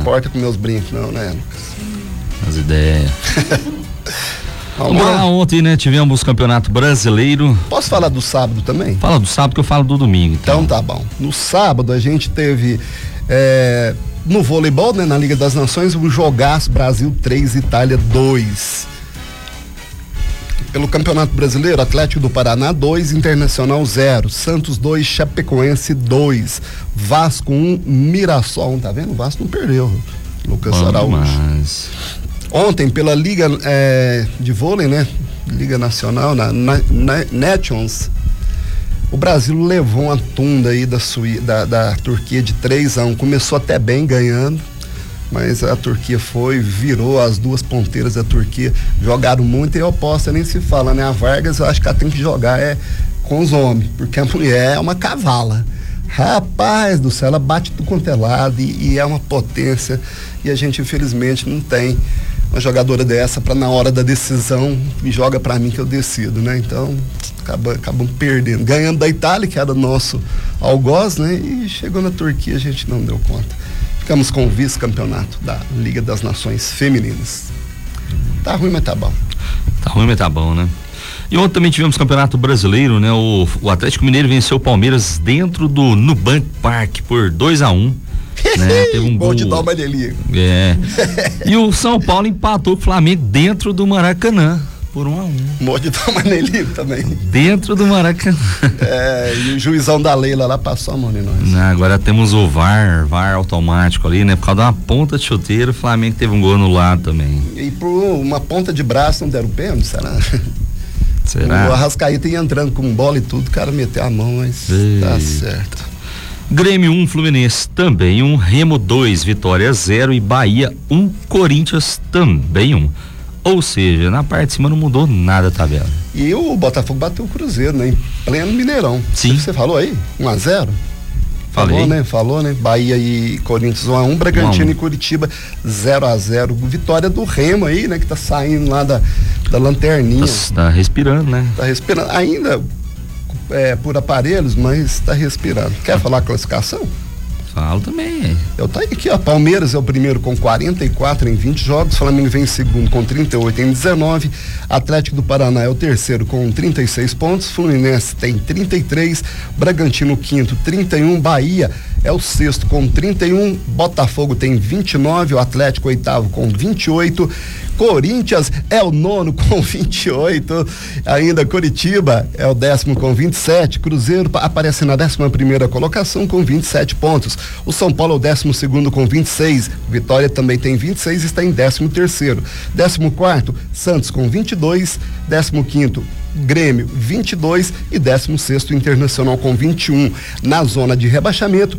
importa com meus brincos, não, né, Lucas? As ideias. Vamos lá, ontem, né, tivemos o Campeonato Brasileiro. Posso falar do sábado também? Fala do sábado que eu falo do domingo. Então tá bom. No sábado a gente teve no voleibol, né, na Liga das Nações, um jogaço, Brasil 3, Itália 2. Pelo Campeonato Brasileiro, Atlético do Paraná 2, Internacional 0, Santos 2, Chapecoense 2, Vasco 1, Mirassol 1, tá vendo? O Vasco não perdeu, Lucas Araújo. Ontem, pela Liga de Vôlei, né? Liga Nacional, na Nations, o Brasil levou uma tunda aí da Turquia de 3-1. Começou até bem ganhando, mas a Turquia virou as duas ponteiras da Turquia, jogaram muito e a oposta nem se fala, né? A Vargas, eu acho que ela tem que jogar com os homens, porque a mulher é uma cavala. Rapaz do céu, ela bate do quanto é lado e é uma potência, e a gente infelizmente não tem uma jogadora dessa para na hora da decisão me joga para mim que eu decido, né? Então acabamos perdendo, ganhando da Itália, que era nosso algoz, né? E chegou na Turquia, a gente não deu conta. Ficamos com o vice-campeonato da Liga das Nações Femininas. Tá ruim, mas tá bom. Tá ruim, mas tá bom, né? E ontem também tivemos Campeonato Brasileiro, né? O Atlético Mineiro venceu o Palmeiras dentro do Nubank Park por 2-1. Né? Teve um gol de Dalma Deli. E o São Paulo empatou com o Flamengo dentro do Maracanã por 1-1. Gol de Dalma Deli também. Dentro do Maracanã. E o juizão da Leila lá passou a mão em nós. Agora temos o VAR automático ali, né? Por causa de uma ponta de chuteiro, o Flamengo teve um gol anulado também. E por uma ponta de braço não deram pênalti, será? O Arrascaíta ia entrando com bola e tudo, o cara meteu a mão, mas tá certo. Grêmio 1, Fluminense também 1, Remo 2, Vitória 0 e Bahia 1, Corinthians também 1. Ou seja, na parte de cima não mudou nada a tabela. E o Botafogo bateu o Cruzeiro, né? Em pleno Mineirão. Sim. Você falou aí? 1-0? Falei. Falou, né? Bahia e Corinthians 1-1, Bragantino e Curitiba 0-0. Vitória do Remo aí, né? Que tá saindo lá da lanterninha. Tá respirando, né? Tá respirando. Ainda por aparelhos, mas tá respirando. Quer falar a classificação? Falo também. Eu tá aqui, ó. Palmeiras é o primeiro com 44 em 20 jogos, Flamengo vem em segundo com 38 em 19, Atlético do Paraná é o terceiro com 36 pontos, Fluminense tem 33, Bragantino quinto 31, Bahia é o sexto com 31, Botafogo tem 29, o Atlético oitavo com 28, Corinthians é o nono com 28, ainda Curitiba é o 10º com 27, Cruzeiro aparece na 11ª colocação com 27 pontos. O São Paulo é o 12º com 26, Vitória também tem 26 e está em 13º. 14º, Santos com 22, 15º, Grêmio 22 e 16º, Internacional com 21. Na zona de rebaixamento,